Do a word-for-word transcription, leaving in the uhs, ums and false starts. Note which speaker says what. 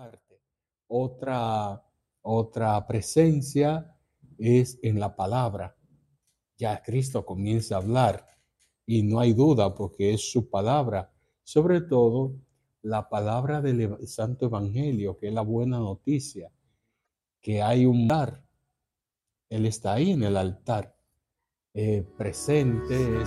Speaker 1: parte. Otra, otra presencia es en la palabra. Ya Cristo comienza a hablar y no hay duda porque es su palabra, sobre todo la palabra del Eva- Santo Evangelio, que es la buena noticia, que hay un altar. Él está ahí en el altar, eh, presente,